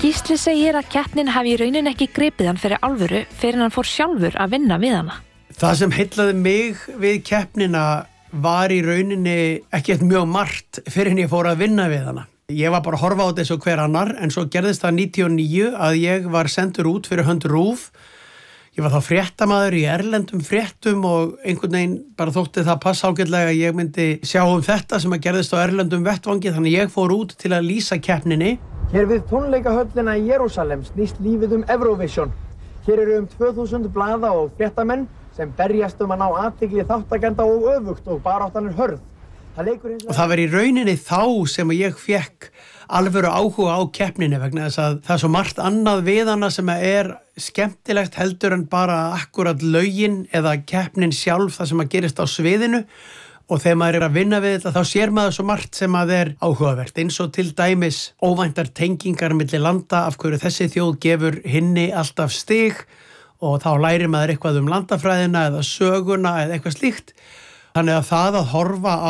Gísli segir að keppnin hafi í rauninni ekki gripið hann fyrir alvöru fyrir hann fór sjálfur að vinna við hana. Það sem heillaði mig við keppnina var í rauninni ekkert mjög margt fyrir en ég fór að vinna við hana. Ég var bara að horfa á þetta eins og hver annar, en svo gerðist það 99 að ég var sendur út fyrir hönd RÚV. Ég var þá fréttamaður í erlendum fréttum og einhvern veginn bara þótti það passa ágætlega að ég myndi sjá þetta sem að gerðist á erlendum vettvangi, þannig ég fór út til að lýsa keppninni. Hér við tónleikahöllina í Jerúsalem snýst lífið Eurovision. Hér eru 2000 blaða og fréttamenn sem berjast að ná athygli þátttakenda og öfugt og baráttan hörð. Og það var í rauninni þá sem ég fékk alvöru áhuga á keppninni vegna þess að það er svo margt annað við hana sem er skemmtilegt heldur en bara akkurat lögin eða keppnin sjálf það sem að gerist á sviðinu. Og þegar maður er að vinna við þetta, þá sér maður svo margt sem að er áhugavert. Eins og til dæmis óvæntar tengingar milli landa af hverju þessi þjóð gefur hinni alltaf stig og þá lærir maður eitthvað landafræðina eða söguna eða eitthvað slíkt. Þannig að það að horfa